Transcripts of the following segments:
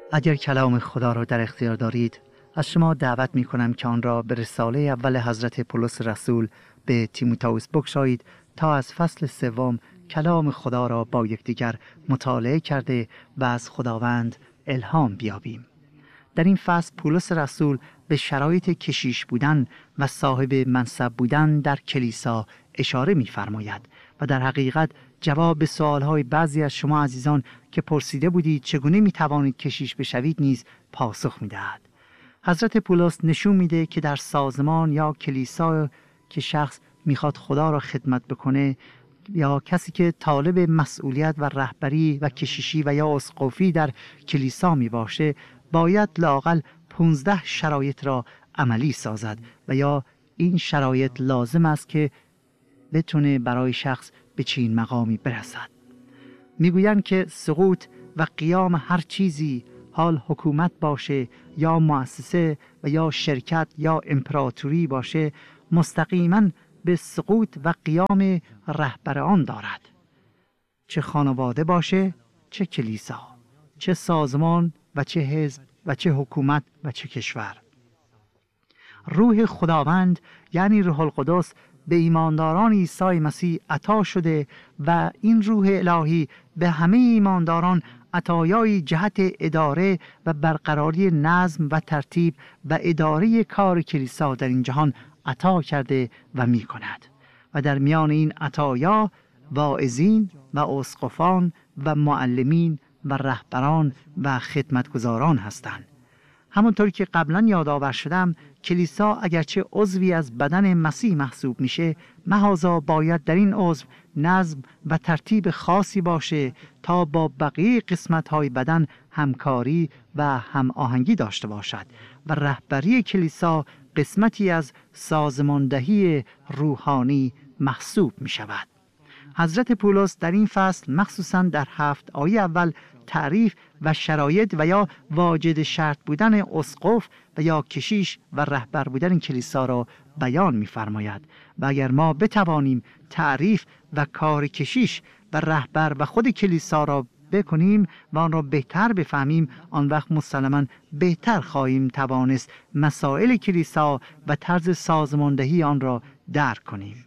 اگر کلام خدا را در اختیار دارید، از شما دعوت می کنم که آن را به رساله اول حضرت پولس رسول به تیموتائوس بگشایید تا از فصل 3 کلام خدا را با یکدیگر مطالعه کرده و از خداوند الهام بیابیم. در این فصل پولس رسول به شرایط کشیش بودن و صاحب منصب بودن در کلیسا اشاره می‌فرماید و در حقیقت جواب به سوال‌های بعضی از شما عزیزان که پرسیده بودید چگونه می‌توانید کشیش بشوید نیز پاسخ می‌دهد. حضرت پولس نشون میده که در سازمان یا کلیسا که شخص میخواد خدا را خدمت بکنه یا کسی که طالب مسئولیت و رهبری و کشیشی و یا اسقفی در کلیسا می باشه باید لااقل 15 شرایط را عملی سازد و یا این شرایط لازم است که بتونه برای شخص به چنین مقامی برسد. میگویند که سقوط و قیام هر چیزی، حال حکومت باشه یا مؤسسه و یا شرکت یا امپراتوری باشه، مستقیما به سقوط و قیام رهبر آن دارد. چه خانواده باشه، چه کلیسا، چه سازمان و چه حزب و چه حکومت و چه کشور. روح خداوند یعنی روح القدس به ایمانداران عیسی مسیح عطا شده و این روح الهی به همه ایمانداران عطایای جهت اداره و برقراری نظم و ترتیب و اداره کار کلیسا در این جهان عطا کرده و می کند. و در میان این عطایا واعظین و اسقفان و معلمین و رهبران و خدمتگزاران هستند. همونطوری که قبلا یادآور شدم، کلیسا اگرچه عضوی از بدن مسیح محسوب میشه، محضاً باید در این عضو نظم و ترتیب خاصی باشه تا با بقیه قسمت‌های بدن همکاری و هماهنگی داشته باشد و رهبری کلیسا قسمتی از سازماندهی روحانی محسوب می شود. حضرت پولس در این فصل مخصوصاً در 7 آیه اول تعریف و شرایط و یا واجد شرط بودن اسقف و یا کشیش و رهبر بودن کلیسا را بیان می فرماید و اگر ما بتوانیم تعریف و کار کشیش و رهبر و خود کلیسا را بکنیم و آن را بهتر بفهمیم، آن وقت مسلماً بهتر خواهیم توانست مسائل کلیسا و طرز سازماندهی آن را درک کنیم.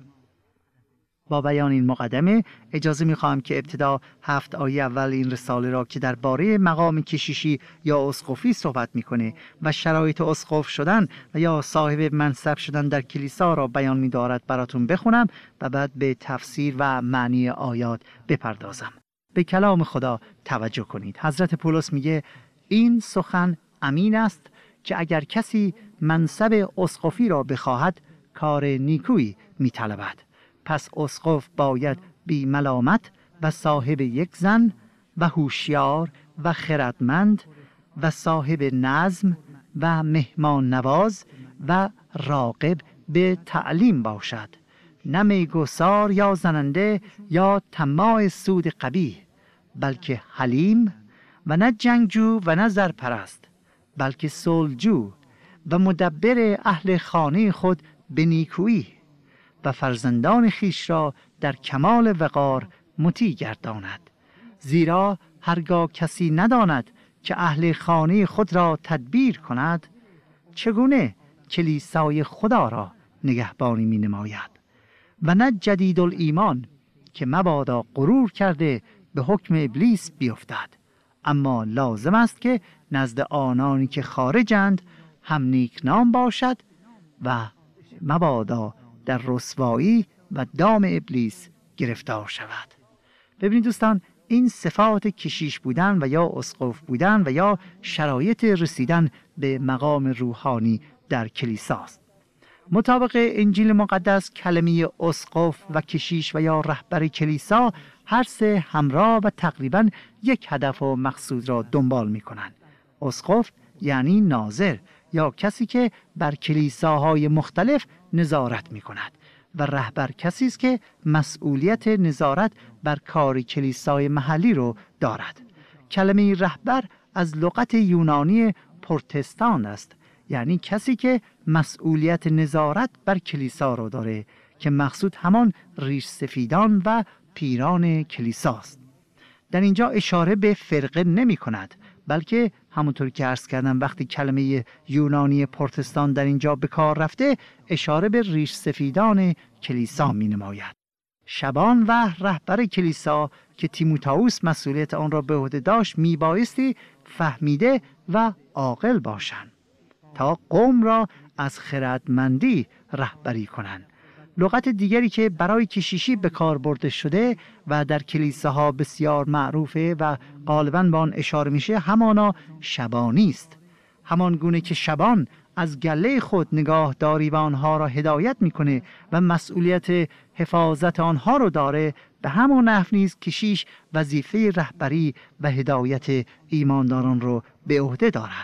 با بیان این مقدمه اجازه می‌خواهم که ابتدا 7 آیه اول این رساله را که درباره مقام کشیشی یا اسقفی صحبت می‌کنه و شرایط اسقف شدن و یا صاحب منصب شدن در کلیسا را بیان می‌دارد براتون بخونم و بعد به تفسیر و معنی آیات بپردازم. به کلام خدا توجه کنید. حضرت پولس میگه این سخن امین است که اگر کسی منصب اسقفی را بخواهد کار نیکویی می‌طلبد. پس اسقف باید بی ملامت و صاحب یک زن و هوشیار و خردمند و صاحب نظم و مهمان نواز و راغب به تعلیم باشد، نه میگسار یا زننده یا طماع سود قبیح، بلکه حلیم و نه جنگجو و نه زرپرست، بلکه صلحجو و مدبر اهل خانه خود به نیکویی و فرزندان خیش را در کمال وقار مطیع گرداند. زیرا هرگاه کسی نداند که اهل خانه خود را تدبیر کند، چگونه کلیسای خدا را نگهبانی می نماید؟ و نه جدید الایمان که مبادا غرور کرده به حکم ابلیس بیفتد، اما لازم است که نزد آنانی که خارجند هم نیکنام باشد و مبادا در رسوایی و دام ابلیس گرفتار شود. ببینید دوستان، این صفات کشیش بودن و یا اسقف بودن و یا شرایط رسیدن به مقام روحانی در کلیساست. مطابق انجیل مقدس کلمه اسقف و کشیش و یا رهبر کلیسا هر سه همراه و تقریباً یک هدف و مقصود را دنبال می کنند. اسقف یعنی ناظر یا کسی که بر کلیساهای مختلف نظارت می کند و رهبر کسی است که مسئولیت نظارت بر کار کلیسای محلی رو دارد. کلمه رهبر از لغت یونانی پروتستان است، یعنی کسی که مسئولیت نظارت بر کلیسا رو داره که مقصود همان ریش سفیدان و پیران کلیساست. در اینجا اشاره به فرقه نمی کند، بلکه همونطور که عرض کردم وقتی کلمه یونانی پروتستان در اینجا به کار رفته اشاره به ریش سفیدان کلیسا می نماید. شبان و رهبر کلیسا که تیموتائوس مسئولیت آن را به عهده داشت می بایستی فهمیده و عاقل باشند تا قوم را از خردمندی رهبری کنند. لغت دیگری که برای کشیشی به کار برده شده و در کلیساها بسیار معروفه و غالباً به آن اشاره میشه همانا شبانی است. همان گونه که شبان از گله خود نگاهداری و آنها را هدایت میکنه و مسئولیت حفاظت آنها رو داره، به همان نحو نیز کشیش وظیفه رهبری و هدایت ایمانداران رو به عهده دارد.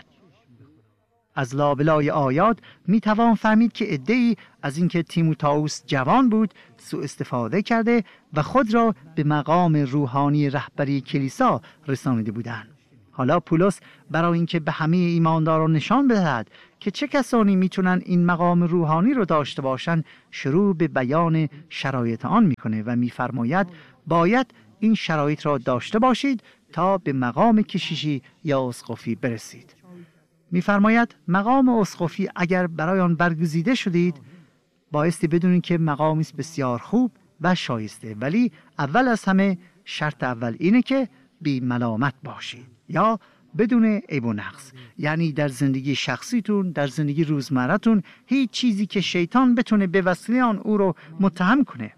از لابلای آیات می توان فهمید که عده‌ای از اینکه تیموتائوس جوان بود سوء استفاده کرده و خود را به مقام روحانی رهبری کلیسا رسانیده بودند. حالا پولس برای اینکه به همه ایمانداران نشان بدهد که چه کسانی میتونن این مقام روحانی رو داشته باشند، شروع به بیان شرایط آن میکنه و میفرماید باید این شرایط را داشته باشید تا به مقام کشیشی یا اسقفی برسید. میفرماید مقام اسقفی اگر برای آن برگزیده شدید بایستی بدونید که مقامی است بسیار خوب و شایسته، ولی اول از همه شرط اول اینه که بی ملامت باشید یا بدون عیب و نقص، یعنی در زندگی شخصیتون، در زندگی روزمرتون هیچ چیزی که شیطان بتونه به وسیله آن او رو متهم کنه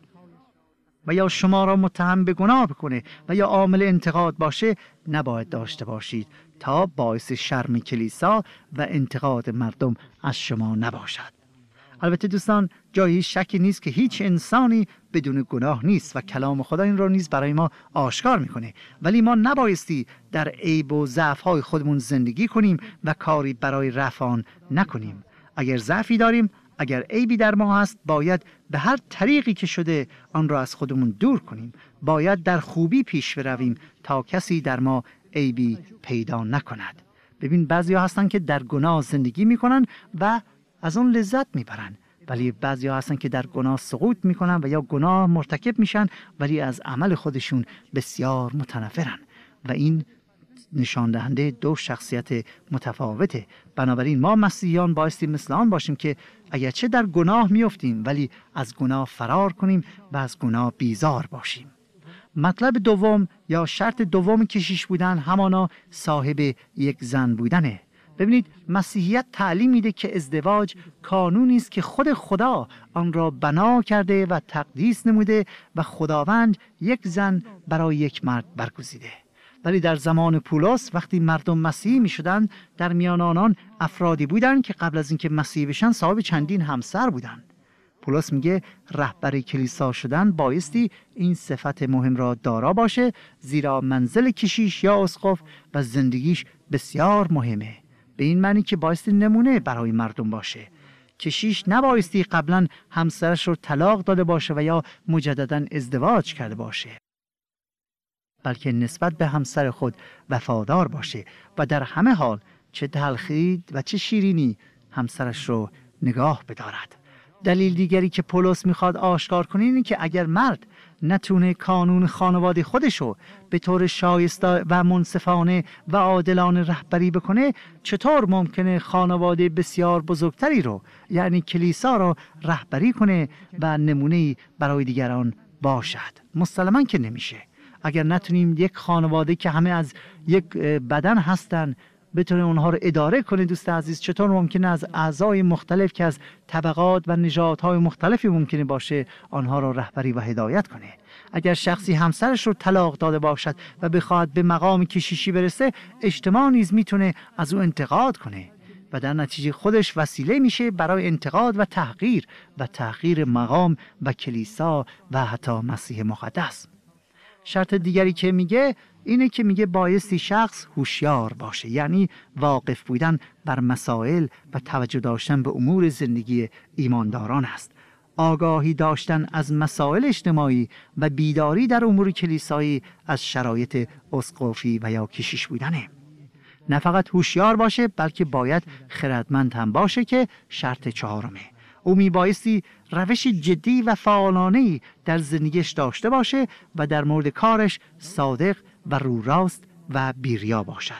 و یا شما را متهم به گناه بکنه و یا عامل انتقاد باشه نباید داشته باشید تا باعث شرم کلیسا و انتقاد مردم از شما نباشد. البته دوستان جایی شکی نیست که هیچ انسانی بدون گناه نیست و کلام خدا این رو نیز برای ما آشکار میکنه، ولی ما نبایستی در عیب و ضعف‌های خودمون زندگی کنیم و کاری برای رفع آن نکنیم. اگر ضعفی داریم، اگر عیبی در ما هست، باید به هر طریقی که شده آن را از خودمون دور کنیم. باید در خوبی پیش برویم تا کسی در ما عیبی پیدا نکند. ببین بعضیا هستن که در گناه زندگی میکنن و از اون لذت میبرن، ولی بعضیا هستن که در گناه سقوط میکنن و یا گناه مرتکب میشن ولی از عمل خودشون بسیار متنفرن و این نشان دهنده دو شخصیت متفاوته. بنابراین ما مسیحیان بایستی مثل آن باشیم که اگرچه در گناه میافتیم ولی از گناه فرار کنیم و از گناه بیزار باشیم. مطلب دوم یا شرط دوم کشیش بودن همانا صاحب یک زن بودنه. ببینید مسیحیت تعلیم میده که ازدواج قانونی است که خود خدا آن را بنا کرده و تقدیس نموده و خداوند یک زن برای یک مرد برگزیده. ولی در زمان پولس وقتی مردم مسیحی می شدن، در میان آنان افرادی بودند که قبل از اینکه مسیحی بشن صاحب چندین همسر بودند. پولس میگه رهبر کلیسا شدن بایستی این صفت مهم را دارا باشه، زیرا منزل کشیش یا اسقف و زندگیش بسیار مهمه. به این معنی که بایستی نمونه برای مردم باشه. کشیش نبایستی قبلا همسرش رو طلاق داده باشه و یا مجددا ازدواج کرده باشه، بلکه نسبت به همسر خود وفادار باشه و در همه حال چه تلخی و چه شیرینی همسرش رو نگاه بدارد. دلیل دیگری که پولس میخواد آشکار کنه اینه که اگر مرد نتونه قانون خانواده خودشو به طور شایسته و منصفانه و عادلانه رهبری بکنه، چطور ممکنه خانواده بسیار بزرگتری رو یعنی کلیسا رو رهبری کنه و نمونه‌ای برای دیگران باشد؟ مسلماً که نمیشه. اگر نتونیم یک خانواده که همه از یک بدن هستن بتونه اونها رو اداره کنه، دوست عزیز، چطور ممکنه از اعضای مختلف که از طبقات و نژادهای مختلفی ممکنه باشه آنها رو رهبری و هدایت کنه؟ اگر شخصی همسرش رو طلاق داده باشد و بخواد به مقام کشیشی برسه، اجتماع نیز میتونه از او انتقاد کنه و در نتیجه خودش وسیله میشه برای انتقاد و تحقیر مقام و کلیسا و حتی مسیح مقدس. شرط دیگری که میگه اینه که میگه بایستی شخص هوشیار باشه، یعنی واقف بودن بر مسائل و توجه داشتن به امور زندگی ایمانداران است. آگاهی داشتن از مسائل اجتماعی و بیداری در امور کلیسایی از شرایط اسقفی و یا کشیش بودنه. نه فقط هوشیار باشه بلکه باید خردمند هم باشه که شرط چهارمه. او میبایستی روش جدی و فعالانه‌ای در زندگیش داشته باشه و در مورد کارش صادق و رو راست و بیریا باشد.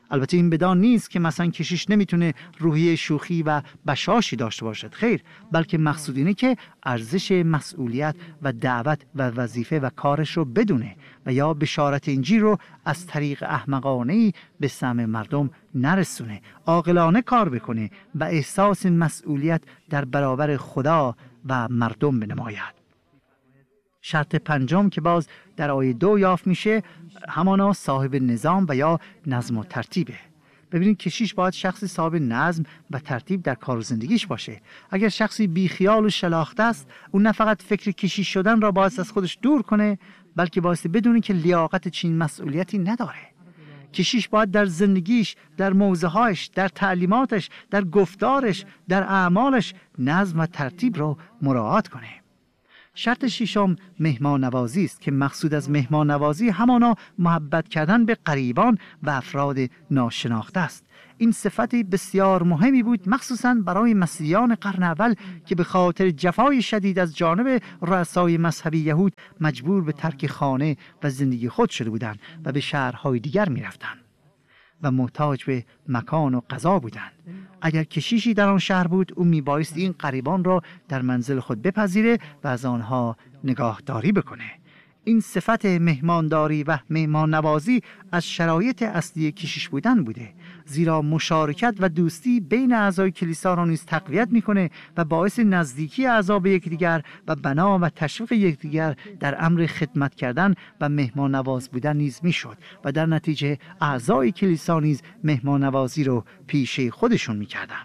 البته این بدان نیست که مثلا کشیش نمیتونه روحیه شوخی و بشاشی داشته باشد، خیر، بلکه مقصود اینه که ارزش مسئولیت و دعوت و وظیفه و کارش رو بدونه و یا بشارت انجیل رو از طریق احمقانه‌ای به سمع مردم نرسونه، عاقلانه کار بکنه و احساس مسئولیت در برابر خدا و مردم بنماید. شرط پنجم که باز در آیه 2 یافت میشه همانا صاحب نظام و یا نظم و ترتیبه. ببینید کشیش باید شخصی صاحب نظم و ترتیب در کار و زندگیش باشه. اگر شخصی بیخیال و شلاخته است، اون نه فقط فکر کشیش شدن را باعث از خودش دور کنه، بلکه باعث بدونه که لیاقت چنین مسئولیتی نداره. کشیش باید در زندگیش، در موضوعهاش، در تعلیماتش، در گفتارش، در اعمالش نظم و ترتیب را مراعات کنه. شرط ششم مهمان نوازی است که مقصود از مهمان نوازی همانا محبت کردن به غریبان و افراد ناشناخته است. این صفت بسیار مهمی بود مخصوصاً برای مسیحیان قرن اول که به خاطر جفای شدید از جانب رؤسای مذهبی یهود مجبور به ترک خانه و زندگی خود شده بودند و به شهرهای دیگر می رفتند و محتاج به مکان و غذا بودند. اگر کشیشی در آن شهر بود، او میبایست این غریبان را در منزل خود بپذیره و از آنها نگاهداری بکنه. این صفت مهمانداری و مهمان نوازی از شرایط اصلی کشیش بودن بوده، زیرا مشارکت و دوستی بین اعضای کلیسا را نیز تقویت میکنه و باعث نزدیکی اعضا به یکدیگر و بنا و تشویق یکدیگر در امر خدمت کردن و مهمان نواز بودن نیز میشد و در نتیجه اعضای کلیسا نیز مهمان نوازی رو پیشه خودشون میکردن.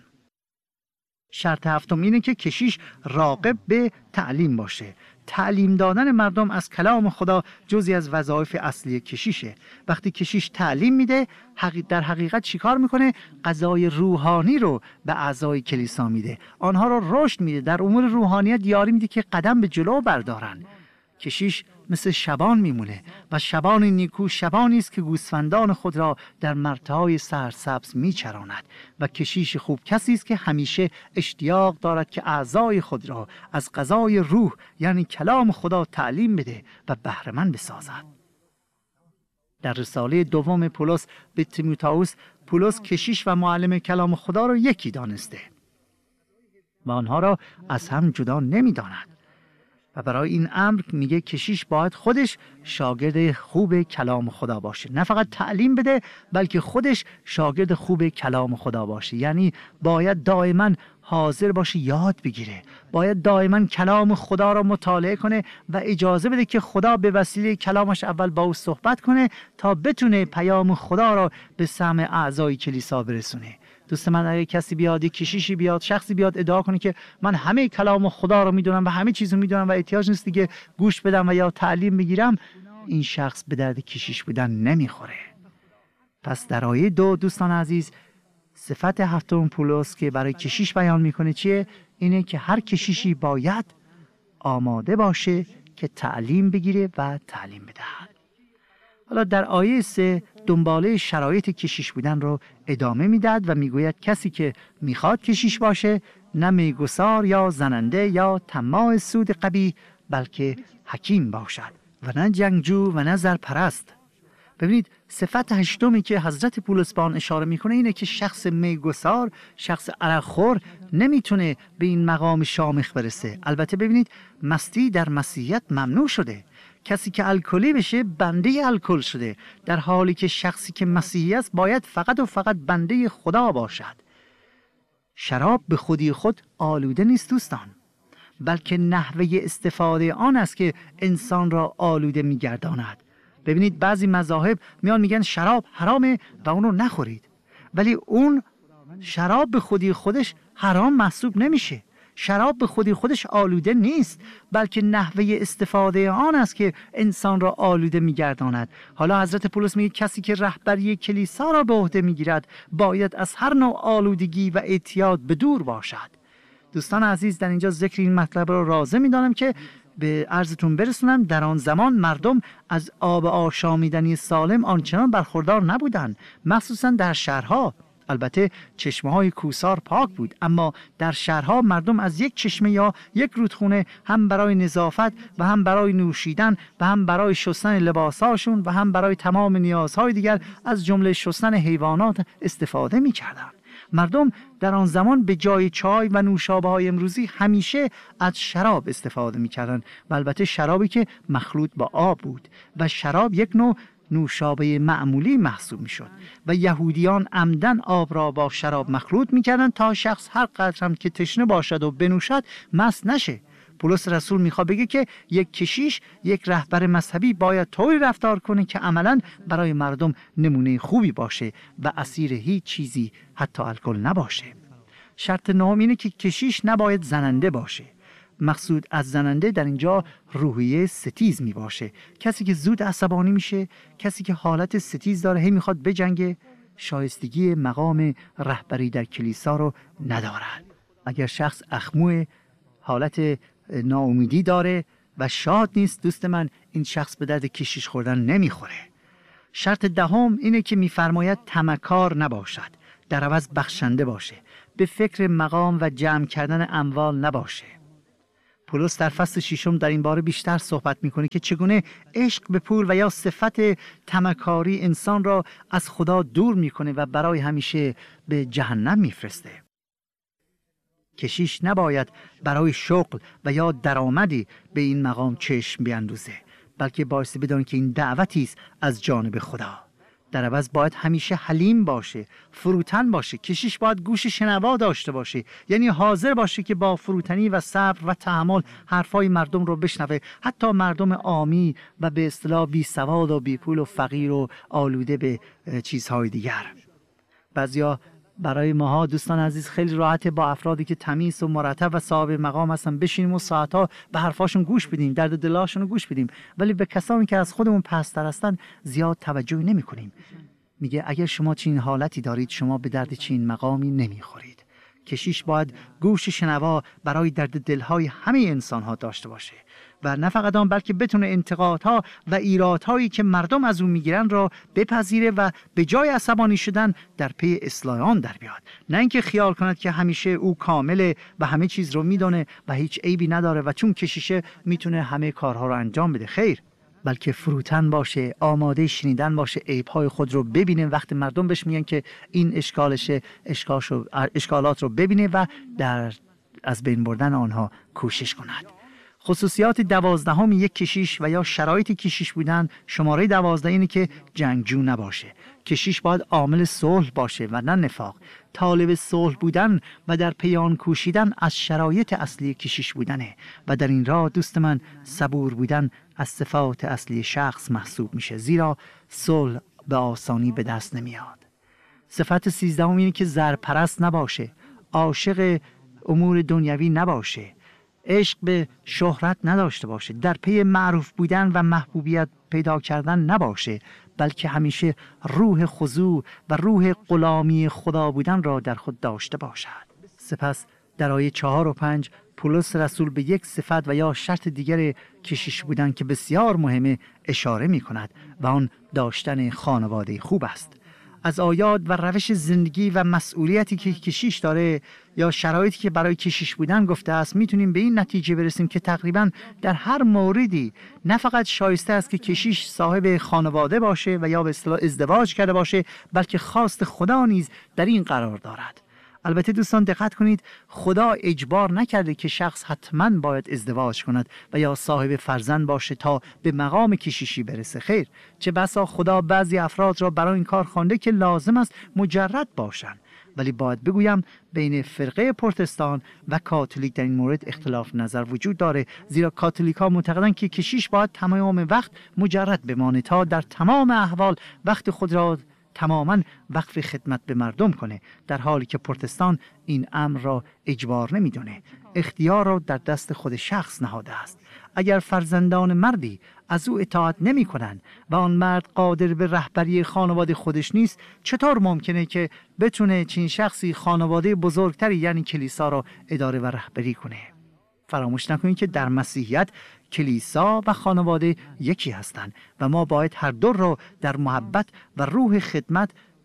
شرط هفتم اینه که کشیش راغب به تعلیم باشه. تعلیم دادن مردم از کلام خدا جزئی از وظایف اصلی کشیشه. وقتی کشیش تعلیم میده، در حقیقت چیکار میکنه؟ غذای روحانی رو به اعضای کلیسا میده، آنها رو رشد میده، در امور روحانیت یاری میده که قدم به جلو بردارن. کشیش مثل شبان میمونه و شبان نیکو شبانی است که گوسفندان خود را در مرتهای سرسبز میچراند و کشیش خوب کسی است که همیشه اشتیاق دارد که اعضای خود را از غذای روح یعنی کلام خدا تعلیم بده و بهره‌مند بسازد. در رساله دوم پولس به تیموتائوس، پولس کشیش و معلم کلام خدا را یکی دانسته و آنها را از هم جدا نمی‌داند. و برای این امر میگه کشیش باید خودش شاگرد خوب کلام خدا باشه، نه فقط تعلیم بده بلکه خودش شاگرد خوب کلام خدا باشه. یعنی باید دائما حاضر باشه یاد بگیره، باید دائما کلام خدا را مطالعه کنه و اجازه بده که خدا به وسیله کلامش اول با او صحبت کنه تا بتونه پیام خدا را به سمع اعضای کلیسا برسونه. دوست من، اگه کسی بیاد، یک کشیشی بیاد، شخصی بیاد ادعا کنه که من همه کلام خدا رو میدونم و همه چیزو میدونم و احتیاج نیست دیگه گوش بدم و یا تعلیم بگیرم، این شخص به درد کشیش بودن نمیخوره. پس در آیه 2 دوستان عزیز، صفت هفتم پولس که برای کشیش بیان میکنه چیه؟ اینه که هر کشیشی باید آماده باشه که تعلیم بگیره و تعلیم بدهد. حالا در آیه 3 دنباله شرایط کشیش بودن رو ادامه میداد و میگوید کسی که میخواد کشیش باشه نه میگسار یا زننده یا طماع سود قبیح، بلکه حکیم باشد و نه جنگجو و نه زرپرست. ببینید صفت هشتمی که حضرت پولس به آن اشاره میکنه اینه که شخص میگسار، شخص عرقخور نمیتونه به این مقام شامخ برسه. البته ببینید مستی در مسیحیت ممنوع شده، کسی که الکلی بشه بنده الکل شده، در حالی که شخصی که مسیحی است باید فقط و فقط بنده خدا باشد. شراب به خودی خود آلوده نیست دوستان، بلکه نحوه استفاده آن است که انسان را آلوده میگرداند. ببینید بعضی مذاهب میان میگن شراب حرامه و اونو نخورید، ولی اون شراب به خودی خودش حرام محسوب نمیشه. شراب به خودی خودش آلوده نیست، بلکه نحوه استفاده آن است که انسان را آلوده میگرداند. حالا حضرت پولس میگه کسی که رهبری کلیسا را به عهده میگیرد باید از هر نوع آلودگی و اعتیاد به دور باشد. دوستان عزیز، در اینجا ذکر این مطلب را رازه میدانم که به عرضتون برسونم. در آن زمان مردم از آب آشامیدنی سالم آنچنان برخوردار نبودند، مخصوصا در شهرها. البته چشمه‌های کوسار پاک بود، اما در شهرها مردم از یک چشمه یا یک رودخونه هم برای نظافت و هم برای نوشیدن و هم برای شستن لباساشون و هم برای تمام نیازهای دیگر از جمله شستن حیوانات استفاده می‌کردند. مردم در آن زمان به جای چای و نوشابه‌های امروزی همیشه از شراب استفاده می‌کردند و البته شرابی که مخلوط با آب بود و شراب یک نوع نوشابه معمولی محسوب می‌شد و یهودیان عمدن آب را با شراب مخلوط می‌کردند تا شخص هر قدر هم که تشنه باشد و بنوشد مست نشه. پولس رسول میخواد بگه که یک کشیش، یک رهبر مذهبی باید طوری رفتار کنه که عملاً برای مردم نمونه خوبی باشه و اسیر هیچ چیزی حتی الکل نباشه. شرط نهم اینه که کشیش نباید زننده باشه. مقصود از زننده در اینجا روحیه ستیز می باشه. کسی که زود عصبانی میشه، کسی که حالت ستیز داره، هی میخواد بجنگه، شایستگی مقام رهبری در کلیسا رو ندارد. اگر شخص اخمو، حالت ناامیدی داره و شاد نیست، دوست من، این شخص به درد کشیش خوردن نمیخوره. شرط دهم اینه که میفرماید طمعکار نباشد، در عوض بخشنده باشه، به فکر مقام و جمع کردن اموال نباشه. پولس در فصل 6 در این باره بیشتر صحبت میکنه که چگونه عشق به پول و یا صفت طمعکاری انسان را از خدا دور میکنه و برای همیشه به جهنم میفرسته. کشیش نباید برای شغل و یا درآمدی به این مقام چشم بیندوزه، بلکه باعث بدونه که این دعوتی است از جانب خدا. در عوض باید همیشه حلیم باشه، فروتن باشه. کشیش باید گوش شنوا داشته باشه، یعنی حاضر باشه که با فروتنی و صبر و تحمل حرفای مردم رو بشنوه، حتی مردم عامی و به اصطلاح بی سواد و بی پول و فقیر و آلوده به چیزهای دیگر. بعضیا برای ماها دوستان عزیز خیلی راحته با افرادی که تمیز و مرتب و صاحب مقام هستن بشینیم و ساعتها به حرفاشون گوش بدیم، درد دلاشون رو گوش بدیم، ولی به کسانی که از خودمون پست‌تر هستن زیاد توجهی نمی‌کنیم. میگه اگر شما چنین حالتی دارید، شما به درد چنین مقامی نمیخورید. کشیش باید گوش شنوا برای درد دلهای همه انسان‌ها داشته باشه و نه فقط آن، بلکه بتونه انتقادها و ایرادهایی که مردم از اون میگیرن را بپذیره و به جای عصبانی شدن در پی اصلاح آن در بیاد. نه اینکه خیال کند که همیشه او کامله و همه چیز رو میدونه و هیچ عیبی نداره و چون کشیشه میتونه همه کارها رو انجام بده. خیر، بلکه فروتن باشه، آماده شنیدن باشه، عیب‌های خود رو ببینه، وقتی مردم بهش میگن که این اشکالشه، اشکالات رو ببینه و در از بین بردن آنها کوشش کند. خصوصیات 12 یک کشیش و یا شرایط کشیش بودن، شماره 12 اینه که جنگجو نباشه. کشیش باید عامل صلح باشه و نه نفاق. طالب صلح بودن و در پی آن کوشیدن از شرایط اصلی کشیش بودنه و در این راه دوست من صبور بودن از صفات اصلی شخص محسوب میشه، زیرا صلح به آسانی به دست نمیاد. صفت 13 اینه که زرپرست نباشه، عاشق امور دنیوی نباشه، عشق به شهرت نداشته باشه، در پی معروف بودن و محبوبیت پیدا کردن نباشه، بلکه همیشه روح خضوع و روح غلامی خدا بودن را در خود داشته باشد. سپس در آیه 4 و 5 پولس رسول به یک صفت و یا شرط دیگر کشیش بودن که بسیار مهمه اشاره می کند و آن داشتن خانواده خوب است. از آیات و روش زندگی و مسئولیتی که کشیش داره یا شرایطی که برای کشیش بودن گفته است، میتونیم به این نتیجه برسیم که تقریبا در هر موردی نه فقط شایسته است که کشیش صاحب خانواده باشه و یا به اصطلاح ازدواج کرده باشه، بلکه خواست خدا نیز در این قرار دارد. البته دوستان دقت کنید، خدا اجبار نکرده که شخص حتما باید ازدواج کند و یا صاحب فرزند باشه تا به مقام کشیشی برسه. خیر، چه بسا خدا بعضی افراد را برای این کار خوانده که لازم است مجرد باشند. ولی باید بگویم بین فرقه پروتستان و کاتولیک در این مورد اختلاف نظر وجود داره، زیرا کاتولیک ها معتقدند که کشیش باید تمام وقت مجرد بمانه تا در تمام احوال وقت خود را تماما وقف خدمت به مردم کنه، در حالی که پروتستان این امر را اجبار نمیدونه، اختیار را در دست خود شخص نهاده است. اگر فرزندان مردی از او اطاعت نمی کنند و آن مرد قادر به رهبری خانواده خودش نیست، چطور ممکنه که بتونه چنین شخصی خانواده بزرگتری یعنی کلیسا را اداره و رهبری کنه؟ فراموش نکنید که در مسیحیت کلیسا و خانواده یکی هستند و ما باید هر دو را در محبت و روح خدمت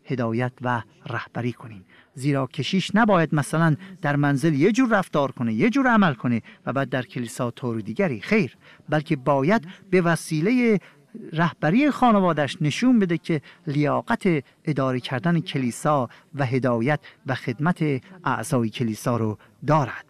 هدایت و رهبری کنیم. زیرا کشیش نباید مثلا در منزل یه جور رفتار کنه، یه جور عمل کنه و بعد در کلیسا طور دیگری. خیر، بلکه باید به وسیله رهبری خانوادش نشون بده که لیاقت اداره کردن کلیسا و هدایت و خدمت اعضای کلیسا رو دارد.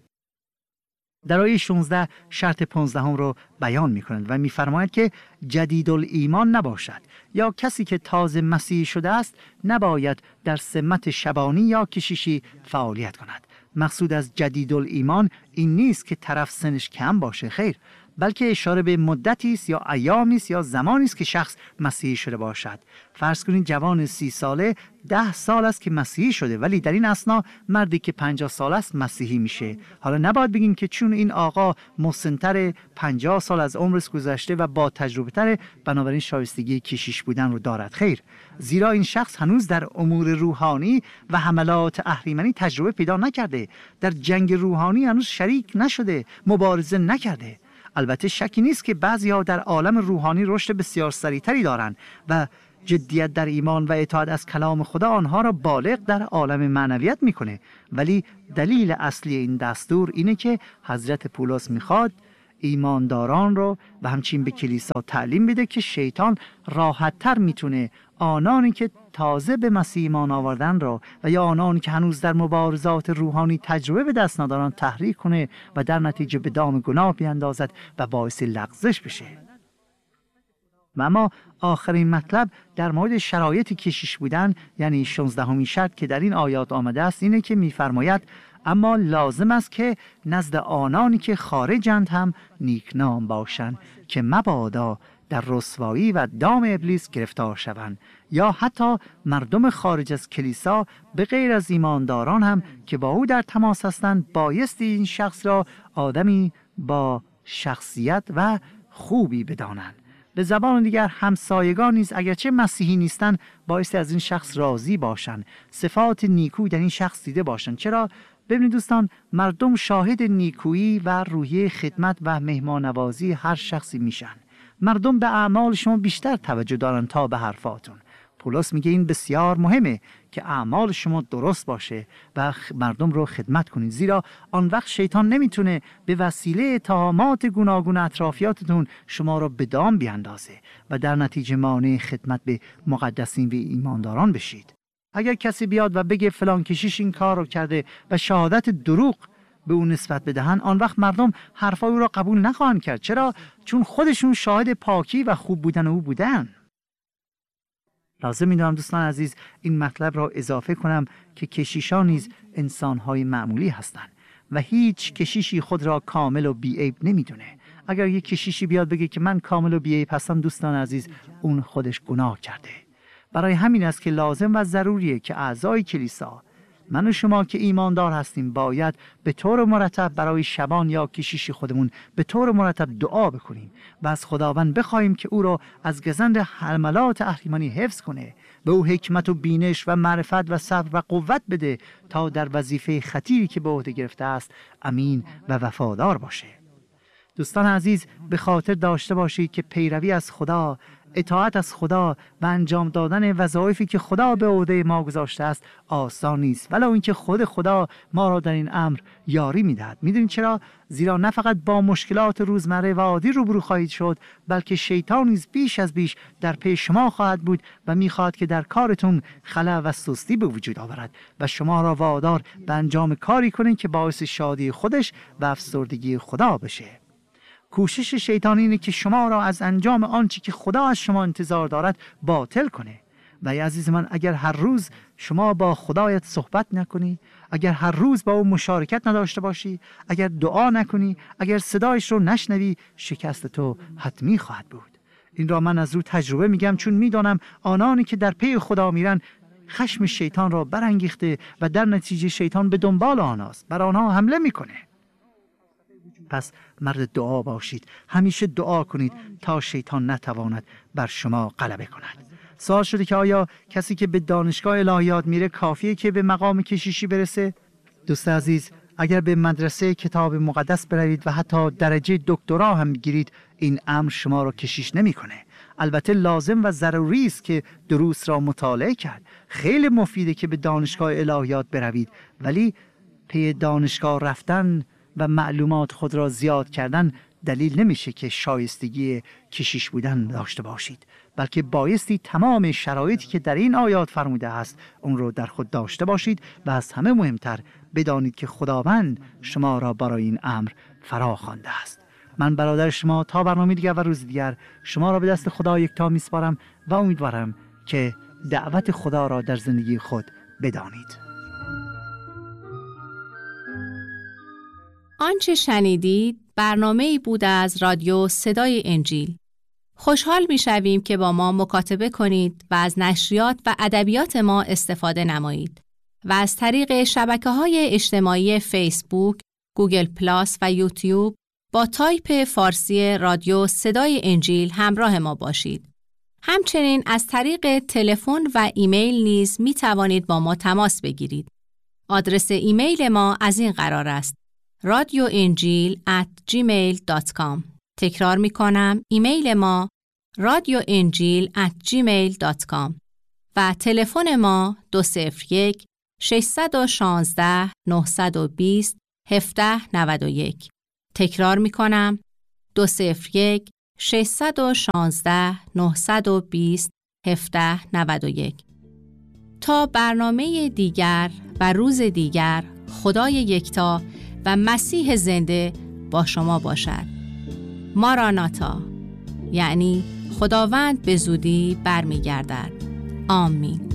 در آیه 16 شرط 15 رو بیان می کنند و می فرماید که جدید الایمان نباشد، یا کسی که تازه مسیحی شده است نباید در سمت شبانی یا کشیشی فعالیت کند. مقصود از جدید الایمان این نیست که طرف سنش کم باشه، خیر، بلکه اشاره به مدتی است یا ایامی است یا زمانی است که شخص مسیحی شده باشد. فرض کنید جوان 30 ساله 10 سال است که مسیحی شده، ولی در این اثنا مردی که 50 سال است مسیحی میشه. حالا نباید بگیم که چون این آقا مسن‌تر 50 سال از عمرش گذشته و با تجربه تر، بنابراین شایستگی کشیش بودن رو دارد. خیر، زیرا این شخص هنوز در امور روحانی و حملات اهریمنی تجربه پیدا نکرده، در جنگ روحانی هنوز شریک نشده، مبارزه نکرده. البته شکی نیست که بعضی‌ها در عالم روحانی رشد بسیار سریع‌تری دارند و جدیت در ایمان و اطاعت از کلام خدا آنها را بالغ در عالم معنویت میکنه. ولی دلیل اصلی این دستور اینه که حضرت پولس میخواد ایمانداران رو و همچنین به کلیسا تعلیم بده که شیطان راحت‌تر میتونه آنانی که تازه به مسیح ایمان آوردن را و یا آنانی که هنوز در مبارزات روحانی تجربه به دست ندارن تحریک کنه و در نتیجه به دام گناه بیندازد و باعث لغزش بشه. و اما آخرین مطلب در مورد شرایط کشیش بودن، یعنی 16مین شرط که در این آیات آمده است، اینه که می‌فرماید اما لازم است که نزد آنانی که خارجند هم نیکنام باشند که مبادا در رسوایی و دام ابلیس گرفتار شوند، یا حتی مردم خارج از کلیسا به غیر از ایمانداران هم که با او در تماس هستند بایستی این شخص را آدمی با شخصیت و خوبی بدانند. به زبان دیگر همسایگان نیز اگرچه مسیحی نیستند بایستی از این شخص راضی باشند، صفات نیکو در این شخص دیده باشند. چرا؟ ببینید دوستان، مردم شاهد نیکویی و روحیه خدمت و مهمان نوازی هر شخصی میشن. مردم به اعمال شما بیشتر توجه دارن تا به حرفاتون. پولس میگه این بسیار مهمه که اعمال شما درست باشه و مردم رو خدمت کنید، زیرا آن وقت شیطان نمیتونه به وسیله اتهامات گوناگون اطرافیاتتون شما رو به دام بیاندازه و در نتیجه مانع خدمت به مقدسین و ایمانداران بشید. اگر کسی بیاد و بگه فلان کشیش این کار رو کرده و شهادت دروغ به اون نسبت بدهن، آن وقت مردم حرفای او را قبول نخواهند کرد. چرا؟ چون خودشون شاهد پاکی و خوب بودن او بودن. لازم می‌دونم دوستان عزیز این مطلب را اضافه کنم که کشیشان نیز انسان‌های معمولی هستند و هیچ کشیشی خود را کامل و بی‌عیب نمی‌دونه. اگر یک کشیشی بیاد بگه که من کامل و بی‌عیب هستم، دوستان عزیز اون خودش گناه کرده. برای همین است که لازم و ضروریه که اعضای کلیسا، من و شما که ایماندار هستیم، باید به طور مرتب برای شبان یا کشیشی خودمون به طور مرتب دعا بکنیم و از خداوند بخوایم که او را از گزند حملات اهریمنی حفظ کنه، به او حکمت و بینش و معرفت و صبر و قوت بده تا در وظیفه خطیری که به عهده گرفته است امین و وفادار باشه. دوستان عزیز، به خاطر داشته باشید که پیروی از خدا، اطاعت از خدا و انجام دادن وظایفی که خدا به عهده ما گذاشته است آسان نیست، ولو اینکه خود خدا ما را در این امر یاری میدهد. میدونید چرا؟ زیرا نه فقط با مشکلات روزمره و عادی روبرو خواهید شد، بلکه شیطان نیز بیش از بیش در پی شما خواهد بود و میخواهد که در کارتون خلأ و سستی به وجود آورد و شما را وادار به انجام کاری کنید که باعث شادی خودش و افسردگی خدا بشه. کوشش شیطان اینه که شما را از انجام آنچه که خدا از شما انتظار دارد باطل کنه. و ای عزیز من، اگر هر روز شما با خدایت صحبت نکنی، اگر هر روز با او مشارکت نداشته باشی، اگر دعا نکنی، اگر صدایش رو نشنوی، شکست تو حتمی خواهد بود. این را من از رو تجربه میگم، چون میدانم آنانی که در پی خدا میرن خشم شیطان را برانگیخته و در نتیجه شیطان به دنبال آنهاست، بر آنها حمله میکنه. پس مرد دعا باشید، همیشه دعا کنید تا شیطان نتواند بر شما غلبه کند. سوال شده که آیا کسی که به دانشگاه الهیات میره کافیه که به مقام کشیشی برسه؟ دوست عزیز، اگر به مدرسه کتاب مقدس بروید و حتی درجه دکترا هم بگیرید، این امر شما را کشیش نمیکنه. البته لازم و ضروری است که دروس را مطالعه کرد، خیلی مفیده که به دانشگاه الهیات بروید، ولی پی دانشگاه رفتن و معلومات خود را زیاد کردن دلیل نمیشه که شایستگی کشیش بودن داشته باشید، بلکه بایستی تمام شرایطی که در این آیات فرموده است اون رو در خود داشته باشید و از همه مهمتر بدانید که خداوند شما را برای این امر فرا خوانده است. من برادر شما تا برنامه دیگر و روز دیگر شما را به دست خدا یکتا میسپارم و امیدوارم که دعوت خدا را در زندگی خود بدانید. آنچه شنیدید برنامه‌ای بود از رادیو صدای انجیل. خوشحال می‌شویم که با ما مکاتبه کنید و از نشریات و ادبیات ما استفاده نمایید و از طریق شبکه‌های اجتماعی فیسبوک، گوگل پلاس و یوتیوب با تایپ فارسی رادیو صدای انجیل همراه ما باشید. همچنین از طریق تلفن و ایمیل نیز می توانید با ما تماس بگیرید. آدرس ایمیل ما از این قرار است: radioinjil@gmail.com. تکرار می کنم، ایمیل ما radioinjil@gmail.com و تلفن ما 201 616 920 1791. تکرار می کنم، 201 616 920 1791. تا برنامه دیگر و روز دیگر، خدای یکتا و مسیح زنده با شما باشد. ماراناتا، یعنی خداوند به زودی برمیگردد. آمین.